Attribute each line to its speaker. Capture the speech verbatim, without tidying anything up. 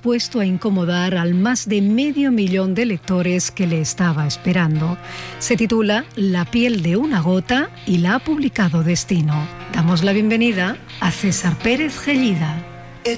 Speaker 1: dispuesto a incomodar al más de medio millón de lectores que le estaba esperando. Se titula La piel de una gota y la ha publicado Destino. Damos la bienvenida a César Pérez Gellida.